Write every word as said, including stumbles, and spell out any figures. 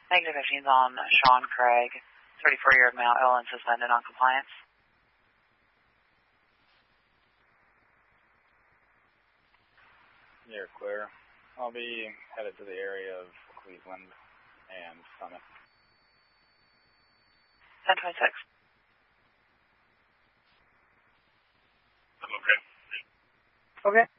Negative fifteen's on Sean Craig, thirty-four-year male, ill and suspended on compliance. You're clear. I'll be headed to the area of Cleveland and Summit. ten twenty-six. I'm okay. Okay.